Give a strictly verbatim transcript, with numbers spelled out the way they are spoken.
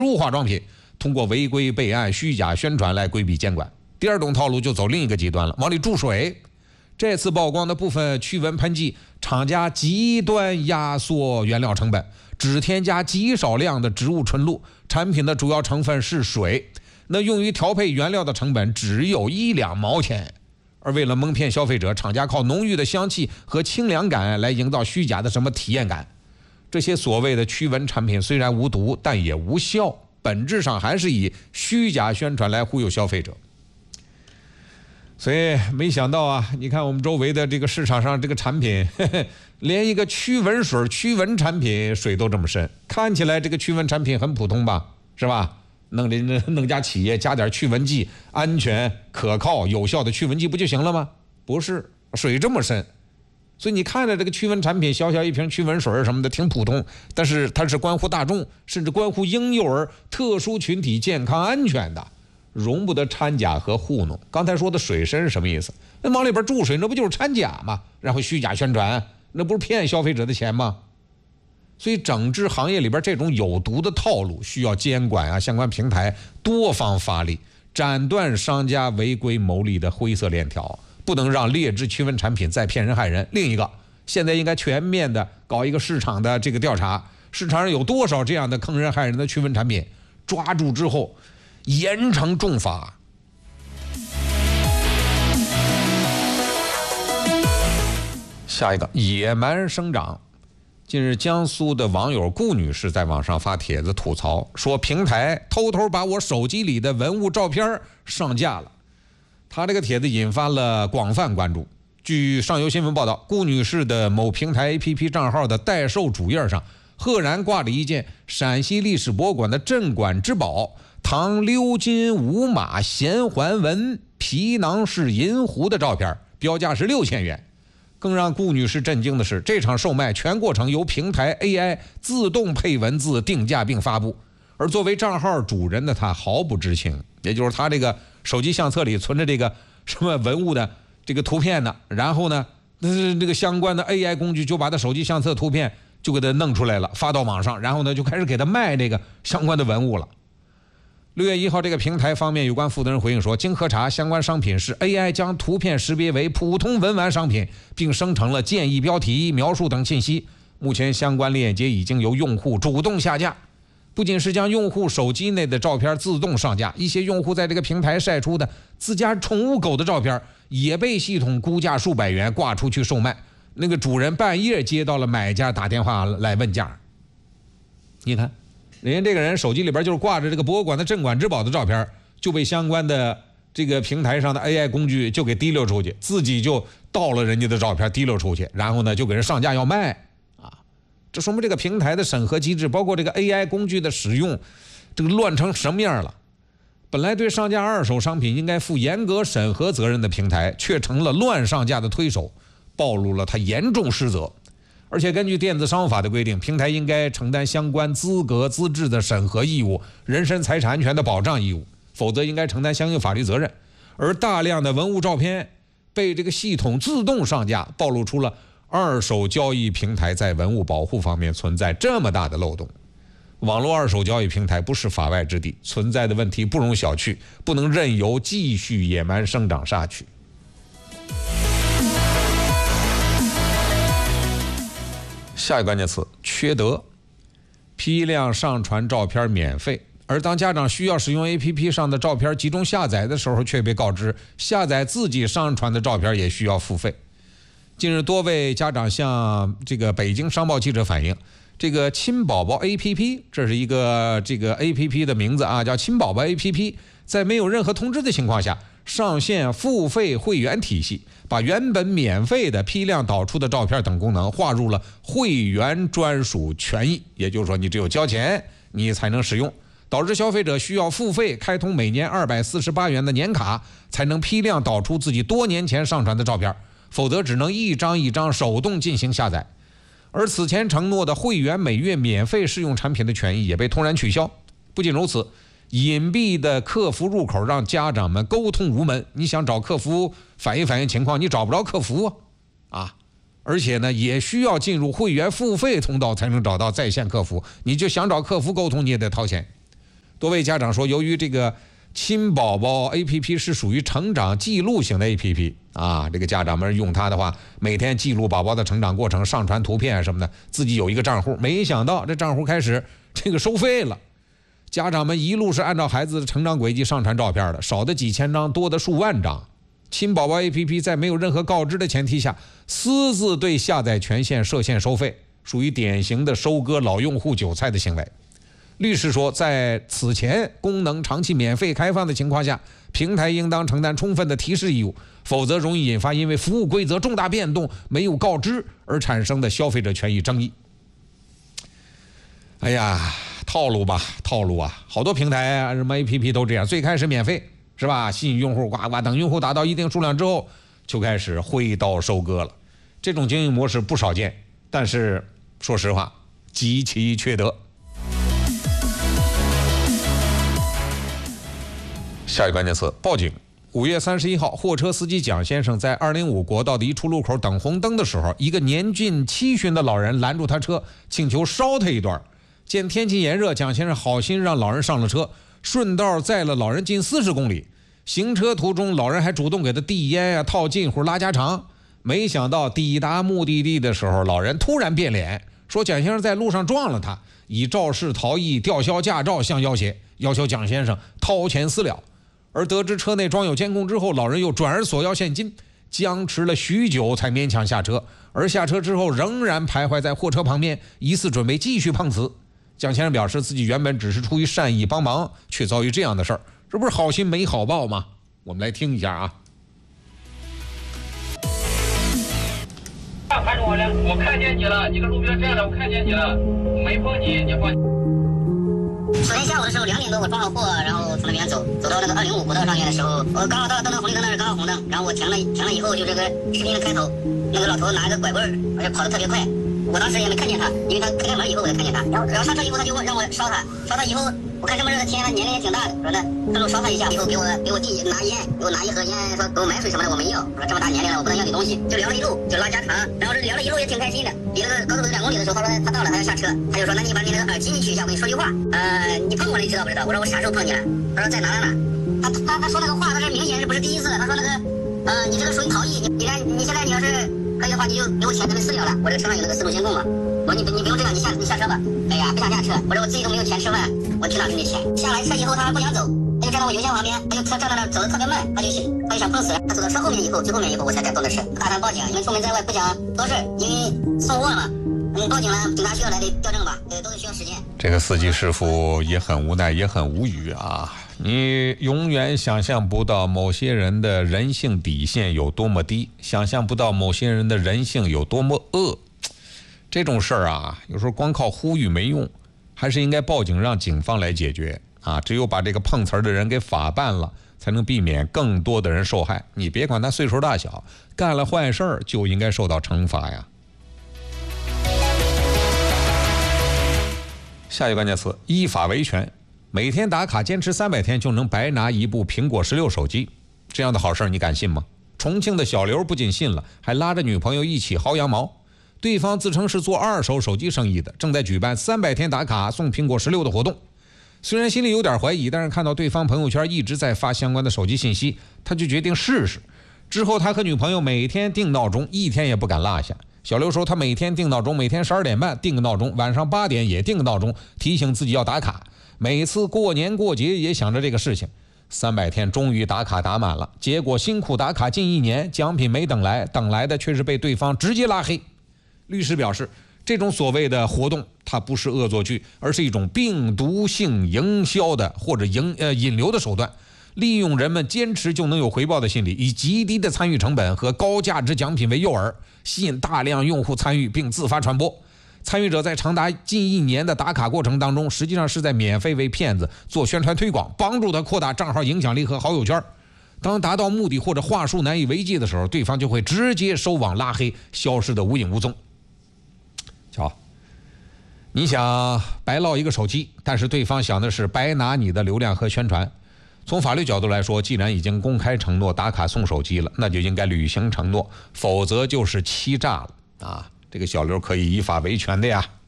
入化妆品，通过违规备案、虚假宣传来规避监管。第二种套路就走另一个极端了，往里注水。这次曝光的部分驱蚊喷剂，厂家极端压缩原料成本，只添加极少量的植物纯露，产品的主要成分是水，那用于调配原料的成本只有一两毛钱。而为了蒙骗消费者，厂家靠浓郁的香气和清凉感来营造虚假的什么体验感。这些所谓的驱蚊产品虽然无毒，但也无效，本质上还是以虚假宣传来忽悠消费者。所以没想到啊，你看我们周围的这个市场上这个产品，呵呵，连一个驱蚊水、驱蚊产品水都这么深。看起来这个驱蚊产品很普通吧，是吧？弄人弄家企业加点驱蚊剂，安全、可靠、有效的驱蚊剂不就行了吗？不是，水这么深。所以你看着这个驱蚊产品，小小一瓶驱蚊水什么的挺普通，但是它是关乎大众，甚至关乎婴幼儿特殊群体健康安全的。容不得掺假和糊弄。刚才说的水深是什么意思？那往里边注水，那不就是掺假吗？然后虚假宣传，那不是骗消费者的钱吗？所以整治行业里边这种有毒的套路，需要监管啊，相关平台多方发力，斩断商家违规牟利的灰色链条，不能让劣质驱蚊产品再骗人害人。另一个，现在应该全面的搞一个市场的这个调查，市场上有多少这样的坑人害人的驱蚊产品，抓住之后严惩重罚。下一个，野蛮生长。近日，江苏的网友顾女士在网上发帖子吐槽，说平台偷偷把我手机里的文物照片上架了。她这个帖子引发了广泛关注。据上游新闻报道，顾女士的某平台 A P P 账号的代售主页上，赫然挂着一件陕西历史博物馆的镇馆之宝唐鎏金五马衔环纹皮囊式银壶的照片，标价是六千元。更让顾女士震惊的是，这场售卖全过程由平台 A I 自动配文字定价并发布，而作为账号主人的她毫不知情，也就是她这个手机相册里存着这个什么文物的这个图片呢，然后呢，那这个相关的 A I 工具就把她手机相册图片就给它弄出来了，发到网上，然后呢就开始给她卖这个相关的文物了。六月一号，这个平台方面有关负责人回应说，经核查，相关商品是 A I 将图片识别为普通文玩商品，并生成了建议标题、描述等信息。目前相关链接已经由用户主动下架。不仅是将用户手机内的照片自动上架，一些用户在这个平台晒出的自家宠物狗的照片也被系统估价数百元挂出去售卖。那个主人半夜接到了买家打电话来问价。你看人家这个人手机里边就是挂着这个博物馆的镇馆之宝的照片，就被相关的这个平台上的 A I 工具就给提溜出去，自己就盗了人家的照片提溜出去，然后呢就给人上架要卖啊！这说明这个平台的审核机制，包括这个 A I 工具的使用，这个乱成什么样了？本来对上架二手商品应该负严格审核责任的平台，却成了乱上架的推手，暴露了他严重失责。而且根据电子商务法的规定，平台应该承担相关资格资质的审核义务、人身财产安全的保障义务，否则应该承担相应法律责任。而大量的文物照片被这个系统自动上架，暴露出了二手交易平台在文物保护方面存在这么大的漏洞。网络二手交易平台不是法外之地，存在的问题不容小觑，不能任由继续野蛮生长下去。下一个关键词，缺德。批量上传照片免费，而当家长需要使用 A P P 上的照片集中下载的时候，却被告知下载自己上传的照片也需要付费。近日，多位家长向这个北京商报记者反映，这个亲宝宝 A P P， 这是一个这个 A P P 的名字啊，叫亲宝宝 A P P， 在没有任何通知的情况下，上线付费会员体系，把原本免费的批量导出的照片等功能划入了会员专属权益，也就是说你只有交钱你才能使用，导致消费者需要付费开通每年二百四十八元的年卡，才能批量导出自己多年前上传的照片，否则只能一张一张手动进行下载。而此前承诺的会员每月免费试用产品的权益也被突然取消。不仅如此，隐蔽的客服入口让家长们沟通无门，你想找客服反映反映情况，你找不着客服啊！啊，而且呢，也需要进入会员付费通道才能找到在线客服，你就想找客服沟通，你也得掏钱。 多位家长说，由于这个亲宝宝 A P P 是属于成长记录型的 A P P 啊，这个家长们用它的话，每天记录宝宝的成长过程，上传图片什么的，自己有一个账户。没想到这账户开始这个收费了，家长们一路是按照孩子的成长轨迹上传照片的，少的几千张，多的数万张。亲宝宝 A P P 在没有任何告知的前提下，私自对下载权限设限收费，属于典型的收割老用户韭菜的行为。律师说，在此前功能长期免费开放的情况下，平台应当承担充分的提示义务，否则容易引发因为服务规则重大变动没有告知而产生的消费者权益争议。哎呀，套路吧，套路啊！好多平台啊，什么 A P P 都这样，最开始免费是吧？吸引用户，呱呱，等用户达到一定数量之后，就开始挥刀收割了。这种经营模式不少见，但是说实话，极其缺德。下一个关键词：报警。五月三十一号，货车司机蒋先生在二零五国道的一出路口等红灯的时候，一个年近七旬的老人拦住他车，请求捎他一段。见天气炎热，蒋先生好心让老人上了车，顺道载了老人近四十公里。行车途中，老人还主动给他递烟呀、套近乎、拉家常。没想到抵达目的地的时候，老人突然变脸，说蒋先生在路上撞了他，以肇事逃逸、吊销驾照相要挟，要求蒋先生掏钱私了。而得知车内装有监控之后，老人又转而索要现金，僵持了许久才勉强下车。而下车之后仍然徘徊在货车旁边，疑似准备继续碰瓷。蒋先生表示，自己原本只是出于善意帮忙，却遭遇这样的事儿，这不是好心没好报吗？我们来听一下啊。 看着我了，我看见你了，你搁路边站着，我看见你了，没碰你，你放。 昨天下午的时候两点多，我装好货，然后从那边走，走到那个二零五国道上面的时候，我刚好到到那红绿灯那儿，刚好红灯，然后我停了，停了以后就这个视频的开头，那个老头拿一个拐棍儿，而且跑得特别快，我当时也没看见他，因为他开开门以后我才看见他，然后然后上车以后他就让我捎他，捎他以后我看这么热的天，他年龄也挺大的，说那他说捎他一下以后给我给我递拿烟，给我拿一盒烟，说给我买水什么的我没要，我说这么大年龄了我不能要你东西，就聊了一路就拉家常，然后这聊了一路也挺开心的，离那个高速两公里的时候他说他到了他要下车，他就说那你把你那个耳机你取一下，我跟你说句话，呃你碰我了你知道不知道？我说我啥时候碰你了？他说在哪哪哪，他他他说那个话他是明显是不是第一次，他说那个呃你这个属于逃逸，你你看你现在你要是可以的话你就给我钱就没私了了，我这个车上有那个四路监控嘛。我说你你不用这个，你下你下车吧。哎呀，不想下车。我说我自己都没有钱吃饭，我去哪挣这钱？下来车以后他还不想走，他就站到我油箱旁边，他就车站在那儿走得特别慢，他就他就想碰死人。他走到车后面以后，最后面以后我才敢动的车，打算报警，因为出门在外不想多事，因为送货嘛。嗯，报警了，警察需要来得调证吧，呃，都是需要时间。 这个司机师傅也很无奈，也很无语啊！你永远想象不到某些人的人性底线有多么低，想象不到某些人的人性有多么恶。这种事儿啊，有时候光靠呼吁没用，还是应该报警让警方来解决啊！只有把这个碰瓷儿的人给法办了，才能避免更多的人受害。你别管他岁数大小，干了坏事儿就应该受到惩罚呀。下一个关键词：依法维权。每天打卡坚持三百天就能白拿一部苹果十六手机，这样的好事你敢信吗？重庆的小刘不仅信了，还拉着女朋友一起薅羊毛。对方自称是做二手手机生意的，正在举办三百天打卡送苹果十六的活动。虽然心里有点怀疑，但是看到对方朋友圈一直在发相关的手机信息，他就决定试试。之后他和女朋友每天定闹钟，一天也不敢落下。小刘说他每天定闹钟，每天十二点半定个闹钟，晚上八点也定个闹钟，提醒自己要打卡。每次过年过节也想着这个事情。三百天终于打卡打满了，结果辛苦打卡近一年，奖品没等来，等来的却是被对方直接拉黑。律师表示，这种所谓的活动它不是恶作剧，而是一种病毒性营销的或者引呃引流的手段，利用人们坚持就能有回报的心理，以极低的参与成本和高价值奖品为诱饵，吸引大量用户参与并自发传播。参与者在长达近一年的打卡过程当中，实际上是在免费为骗子做宣传推广，帮助他扩大账号影响力和好友圈。当达到目的或者话术难以为继的时候，对方就会直接收网拉黑，消失得无影无踪。瞧，你想白落一个手机，但是对方想的是白拿你的流量和宣传。从法律角度来说，既然已经公开承诺打卡送手机了，那就应该履行承诺，否则就是欺诈了啊！这个小刘可以依法维权的呀。